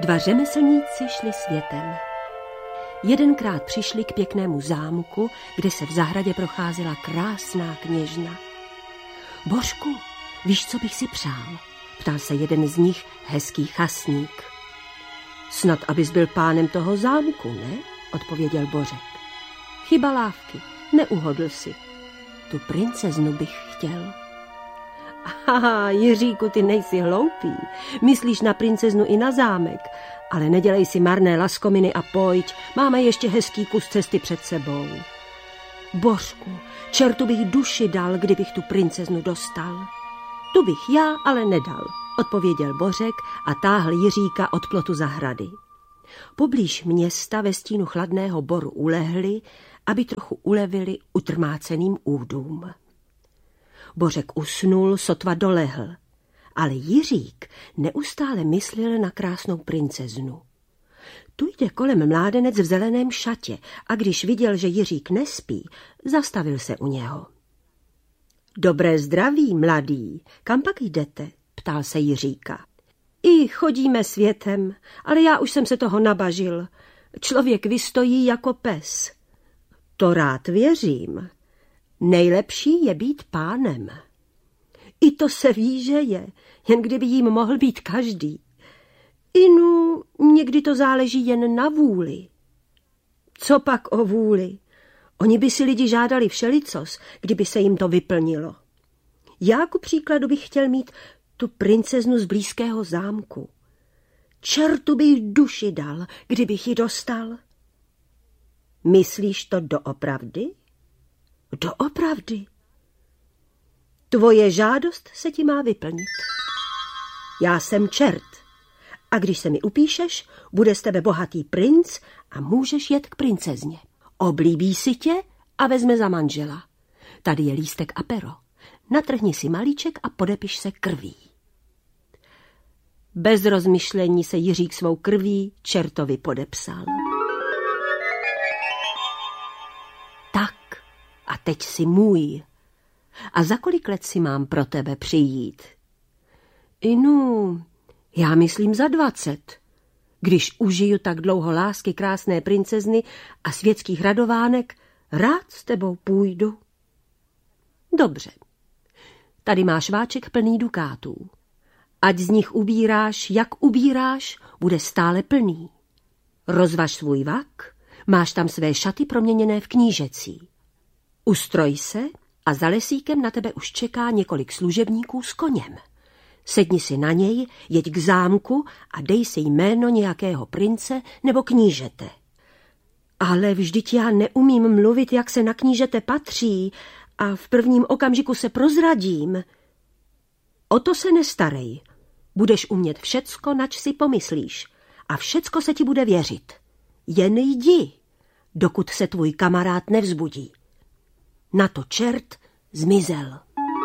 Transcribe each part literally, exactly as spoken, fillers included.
Dva řemeslníci šli světem. Jedenkrát přišli k pěknému zámku, kde se v zahradě procházela krásná kněžna. Božku, víš, co bych si přál? Ptal se jeden z nich, hezký chasník. Snad, abys byl pánem toho zámku, ne? Odpověděl Bořek. Chyba lávky, neuhodl si. Tu princeznu bych chtěl. Aha, Jiříku, ty nejsi hloupý. Myslíš na princeznu i na zámek. Ale nedělej si marné laskominy a pojď, máme ještě hezký kus cesty před sebou. Božku, čertu bych duši dal, kdybych tu princeznu dostal. Tu bych já ale nedal, odpověděl Bořek a táhl Jiříka od plotu zahrady. Poblíž města ve stínu chladného boru ulehli, aby trochu ulevili utrmáceným údům. Bořek usnul, sotva dolehl, ale Jiřík neustále myslel na krásnou princeznu. Tu jde kolem mládenec v zeleném šatě a když viděl, že Jiřík nespí, zastavil se u něho. Dobré zdraví, mladý, kam pak jdete? Ptal se Jiříka. I chodíme světem, ale já už jsem se toho nabažil. Člověk vystojí jako pes. To rád věřím. Nejlepší je být pánem. I to se ví, že je, jen kdyby jím mohl být každý. Inu, někdy to záleží jen na vůli. Co pak o vůli? Oni by si lidi žádali všelicos, kdyby se jim to vyplnilo. Já ku příkladu bych chtěl mít tu princeznu z blízkého zámku. Čertu bych duši dal, kdybych ji dostal. Myslíš to doopravdy? Doopravdy. Tvoje žádost se ti má vyplnit. Já jsem čert a když se mi upíšeš, bude z tebe bohatý princ a můžeš jet k princezně. Oblíbí si tě a vezme za manžela. Tady je lístek a pero. Natrhni si malíček a podepiš se krví. Bez rozmyšlení se Jiřík svou krví čertovi podepsal. Tak, a teď si můj. A za kolik let si mám pro tebe přijít? Inu, já myslím za dvacet. Když užiju tak dlouho lásky krásné princezny a světských radovánek, rád s tebou půjdu. Dobře. Tady máš váček plný dukátů. Ať z nich ubíráš, jak ubíráš, bude stále plný. Rozvaž svůj vak, máš tam své šaty proměněné v knížecí. Ustroj se a za lesíkem na tebe už čeká několik služebníků s koněm. Sedni si na něj, jeď k zámku a dej si jméno nějakého prince nebo knížete. Ale vždyť já neumím mluvit, jak se na knížete patří a v prvním okamžiku se prozradím. O to se nestarej. Budeš umět všecko, nač si pomyslíš a všecko se ti bude věřit. Jen jdi, dokud se tvůj kamarád nevzbudí. Na to čert zmizel.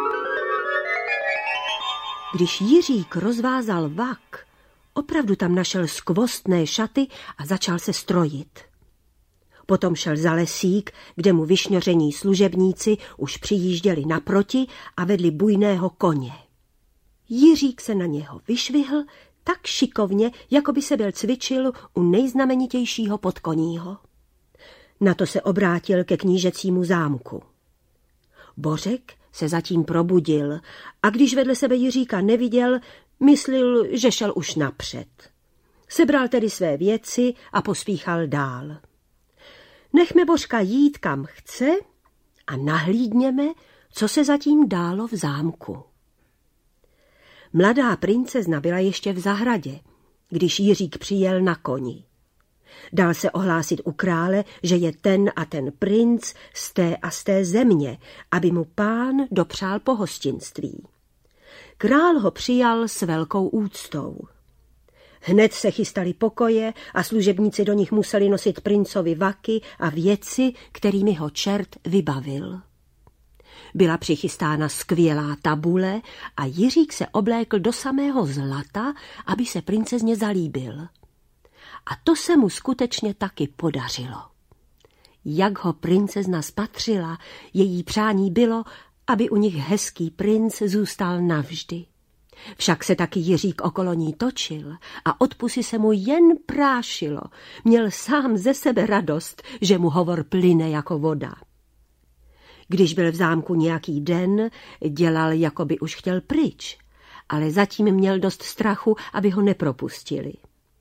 Když Jiřík rozvázal vak, opravdu tam našel skvostné šaty a začal se strojit. Potom šel za lesík, kde mu vyšňoření služebníci už přijížděli naproti a vedli bujného koně. Jiřík se na něho vyšvihl tak šikovně, jako by se byl cvičil u nejznamenitějšího podkoního. Na to se obrátil ke knížecímu zámku. Bořek se zatím probudil a když vedle sebe Jiříka neviděl, myslil, že šel už napřed. Sebral tedy své věci a pospíchal dál. Nechme Božka jít, kam chce a nahlídněme, co se zatím dálo v zámku. Mladá princezna byla ještě v zahradě, když Jiřík přijel na koni. Dal se ohlásit u krále, že je ten a ten princ z té a z té země, aby mu pán dopřál pohostinství. Král ho přijal s velkou úctou. Hned se chystali pokoje a služebníci do nich museli nosit princovi vaky a věci, kterými ho čert vybavil. Byla přichystána skvělá tabule a Jiřík se oblékl do samého zlata, aby se princezně zalíbil. A to se mu skutečně taky podařilo. Jak ho princezna spatřila, její přání bylo, aby u nich hezký princ zůstal navždy. Však se taky Jiřík okolo ní točil a od pusy se mu jen prášilo. Měl sám ze sebe radost, že mu hovor plyne jako voda. Když byl v zámku nějaký den, dělal, jako by už chtěl pryč, ale zatím měl dost strachu, aby ho nepropustili.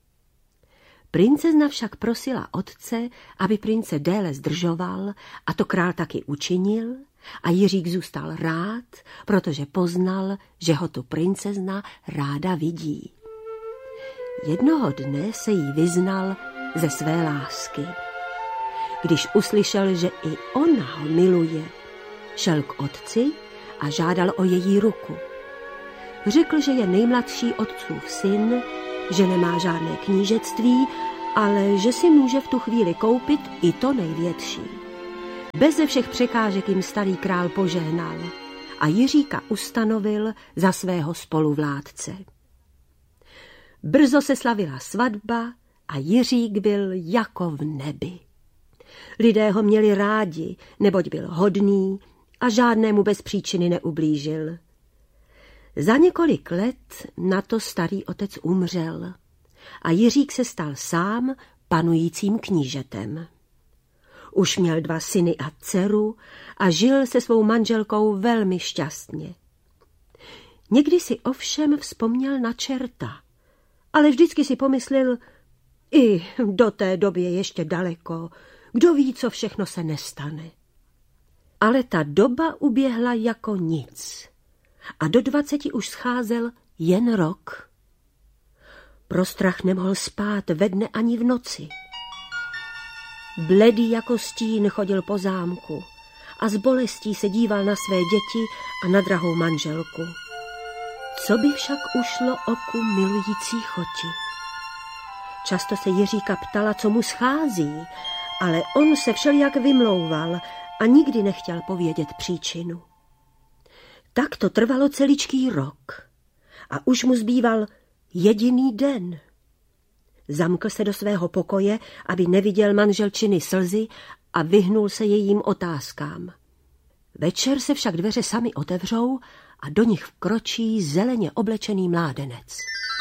Princezna však prosila otce, aby prince déle zdržoval, a to král taky učinil, a Jiřík zůstal rád, protože poznal, že ho tu princezna ráda vidí. Jednoho dne se jí vyznal ze své lásky. Když uslyšel, že i ona ho miluje, šel k otci a žádal o její ruku. Řekl, že je nejmladší otcův syn, že nemá žádné knížectví, ale že si může v tu chvíli koupit i to největší. Beze všech překážek jim starý král požehnal a Jiříka ustanovil za svého spoluvládce. Brzo se slavila svatba a Jiřík byl jako v nebi. Lidé ho měli rádi, neboť byl hodný a žádnému bez příčiny neublížil. Za několik let na to starý otec umřel a Jiřík se stal sám panujícím knížetem. Už měl dva syny a dceru a žil se svou manželkou velmi šťastně. Někdy si ovšem vzpomněl na čerta, ale vždycky si pomyslel, i do té doby je ještě daleko, kdo ví, co všechno se nestane. Ale ta doba uběhla jako nic a do dvaceti už scházel jen rok. Pro strach nemohl spát ve dne ani v noci. Bledý jako stín chodil po zámku a s bolestí se díval na své děti a na drahou manželku. Co by však ušlo oku milující choti? Často se Jiříka ptala, co mu schází, ale on se všelijak vymlouval a nikdy nechtěl povědět příčinu. Tak to trvalo celičký rok a už mu zbýval jediný den. Zamkl se do svého pokoje, aby neviděl manželčiny slzy a vyhnul se jejím otázkám. Večer se však dveře sami otevřou a do nich vkročí zeleně oblečený mládenec.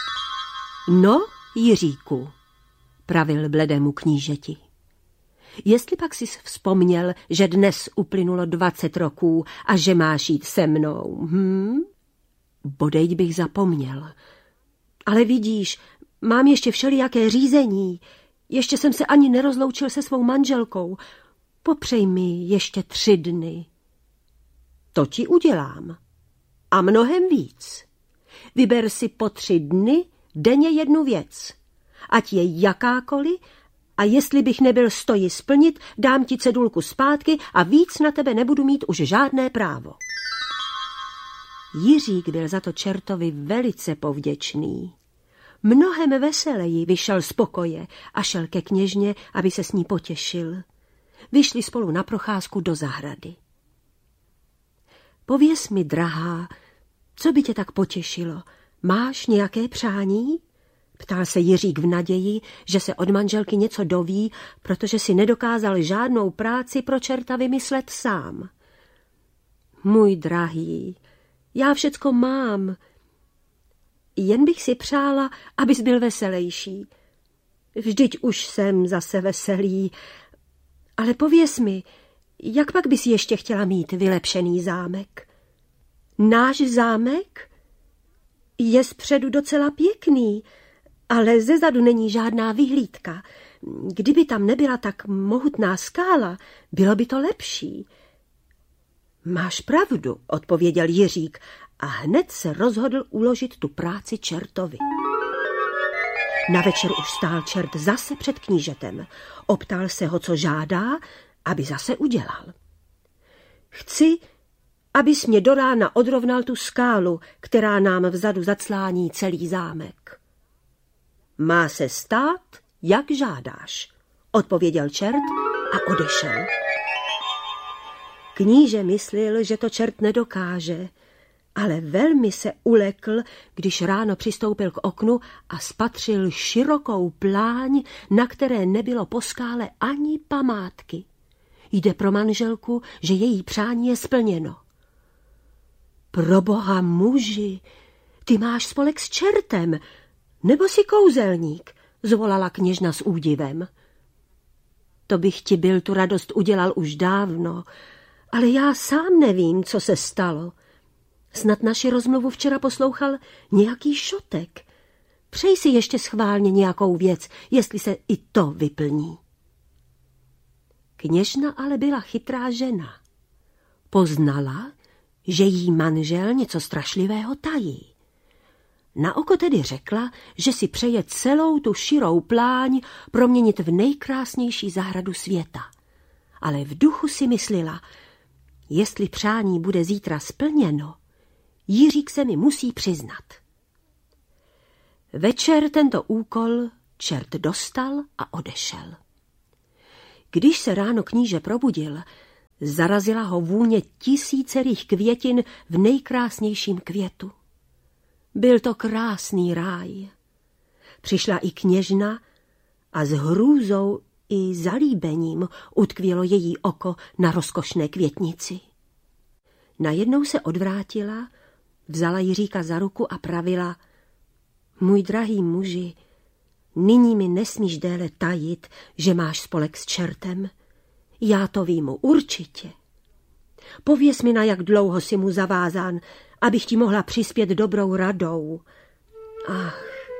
No, Jiříku, pravil bledému knížeti. Jestli pak jsi vzpomněl, že dnes uplynulo dvacet roků a že máš jít se mnou, hm? Bodejť bych zapomněl. Ale vidíš, mám ještě všelijaké řízení. Ještě jsem se ani nerozloučil se svou manželkou. Popřej mi ještě tři dny. To ti udělám. A mnohem víc. Vyber si po tři dny denně jednu věc. Ať je jakákoliv, a jestli bych nebyl stoji splnit, dám ti cedulku zpátky a víc na tebe nebudu mít už žádné právo. Jiřík byl za to čertovi velice povděčný. Mnohem veseleji vyšel z pokoje a šel ke kněžně, aby se s ní potěšil. Vyšli spolu na procházku do zahrady. Pověz mi, drahá, co by tě tak potěšilo? Máš nějaké přání? Ptal se Jiřík v naději, že se od manželky něco doví, protože si nedokázal žádnou práci pro čerta vymyslet sám. Můj drahý, já všecko mám. Jen bych si přála, abys byl veselejší. Vždyť už jsem zase veselý. Ale pověz mi, jak pak bys ještě chtěla mít vylepšený zámek? Náš zámek je zpředu docela pěkný, ale zezadu není žádná vyhlídka. Kdyby tam nebyla tak mohutná skála, bylo by to lepší. Máš pravdu, odpověděl Jiřík a hned se rozhodl uložit tu práci čertovi. Na večer už stál čert zase před knížetem. Optal se ho, co žádá, aby zase udělal. Chci, abys mě do rána odrovnal tu skálu, která nám vzadu zaclání celý zámek. Má se stát, jak žádáš, odpověděl čert a odešel. Kníže myslel, že to čert nedokáže, ale velmi se ulekl, když ráno přistoupil k oknu a spatřil širokou pláň, na které nebylo po skále ani památky. Jde pro manželku, že její přání je splněno. Proboha, muži, Ty máš spolek s čertem, nebo jsi kouzelník, zvolala kněžna s údivem. To bych ti byl tu radost udělal už dávno, ale já sám nevím, co se stalo. Snad naši rozmluvu včera poslouchal nějaký šotek. Přej si ještě schválně nějakou věc, jestli se i to vyplní. Kněžna ale byla chytrá žena. Poznala, že jí manžel něco strašlivého tají. Na oko tedy řekla, že si přeje celou tu širou pláň proměnit v nejkrásnější zahradu světa. Ale v duchu si myslela, jestli přání bude zítra splněno, Jiřík se mi musí přiznat. Večer tento úkol čert dostal a odešel. Když se ráno kníže probudil, zarazila ho vůně tisícerých květin v nejkrásnějším květu. Byl to krásný ráj. Přišla i kněžna a s hrůzou i zalíbením utkvělo její oko na rozkošné květnici. Najednou se odvrátila, vzala Jiříka za ruku a pravila: Můj drahý muži, nyní mi nesmíš déle tajit, že máš spolek s čertem. Já to vím určitě. Pověz mi, na jak dlouho si mu zavázán, abych ti mohla přispět dobrou radou. Ach,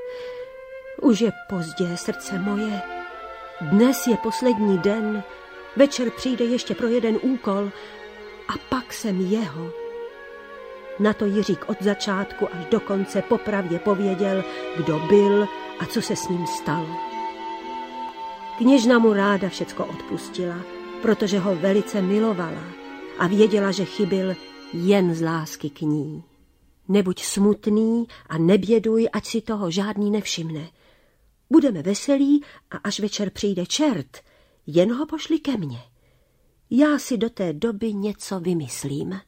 už je pozdě, srdce moje. Dnes je poslední den, večer přijde ještě pro jeden úkol a pak jsem jeho. Na to Jiřík od začátku až do konce popravdě pověděl, kdo byl a co se s ním stalo. Kněžna mu ráda všecko odpustila, protože ho velice milovala a věděla, že chybil jen z lásky k ní. Nebuď smutný a neběduj, ať si toho žádný nevšimne. Budeme veselí a až večer přijde čert, jen ho pošli ke mně. Já si do té doby něco vymyslím.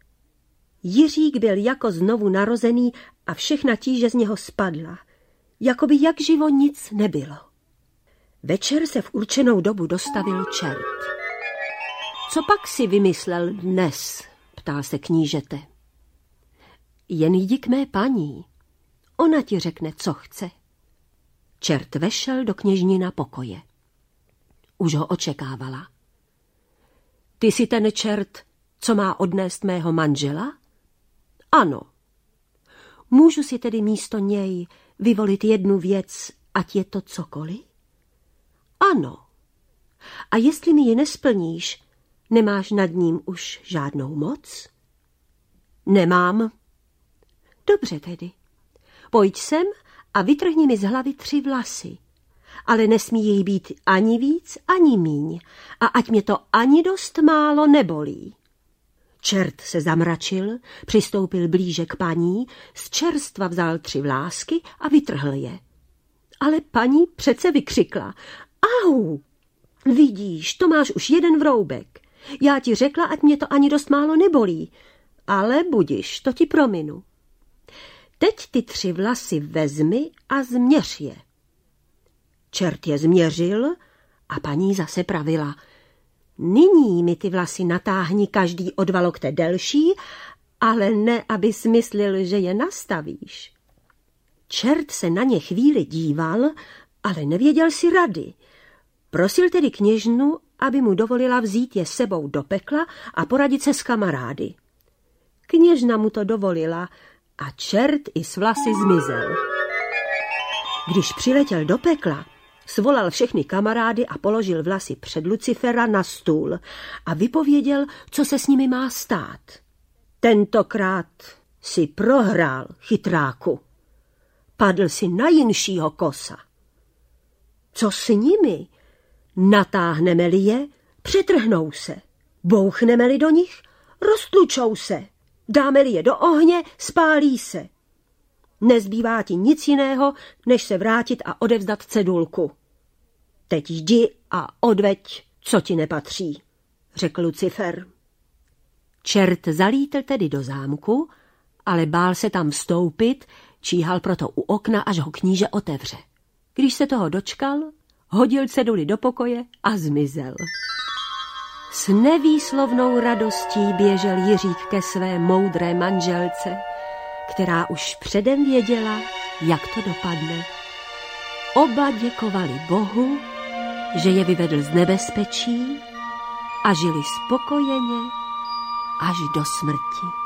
Jiřík byl jako znovu narozený a všechna tíže z něho spadla, jako by jak živo nic nebylo. Večer se v určenou dobu dostavil čert. Co pak si vymyslel dnes? Ptal se knížete. Jen jdi k mé paní, ona ti řekne, co chce. Čert vešel do kněžnina pokoje. Už ho očekávala. Ty jsi ten čert, co má odnést mého manžela? Ano. Můžu si tedy místo něj vyvolit jednu věc, ať je to cokoliv? Ano. A jestli mi ji nesplníš, nemáš nad ním už žádnou moc? Nemám. Dobře tedy. Pojď sem a vytrhni mi z hlavy tři vlasy, ale nesmí jej být ani víc, ani míň, a ať mě to ani dost málo nebolí. Čert se zamračil, přistoupil blíže k paní, z čerstva vzal tři vlásky a vytrhl je. Ale paní přece vykřikla: Au! Vidíš, to máš už jeden vroubek. Já ti řekla, ať mě to ani dost málo nebolí, ale budiš, to ti prominu. Teď ty tři vlasy vezmi a změř je. Čert je změřil a paní zase pravila: Nyní mi ty vlasy natáhni každý o dva lokte delší, ale ne, abys myslil, že je nastavíš. Čert se na ně chvíli díval, ale nevěděl si rady. Prosil tedy kněžnu, aby mu dovolila vzít je sebou do pekla a poradit se s kamarády. Kněžna mu to dovolila a čert i s vlasy zmizel. Když přiletěl do pekla, svolal všechny kamarády a položil vlasy před Lucifera na stůl a vypověděl, co se s nimi má stát. Tentokrát si prohrál, chytráku. Padl si na jinšího kosa. Co s nimi? Natáhneme-li je, přetrhnou se. Bouchneme-li do nich, roztlučou se. Dáme-li je do ohně, spálí se. Nezbývá ti nic jiného, než se vrátit a odevzdat cedulku. Teď jdi a odveď, co ti nepatří, řekl Lucifer. Čert zalítl tedy do zámku, ale bál se tam vstoupit, číhal proto u okna, až ho kníže otevře. Když se toho dočkal, hodil ceduli do pokoje a zmizel. S nevýslovnou radostí běžel Jiřík ke své moudré manželce která už předem věděla, jak to dopadne. Oba děkovali Bohu, že je vyvedl z nebezpečí a žili spokojeně až do smrti.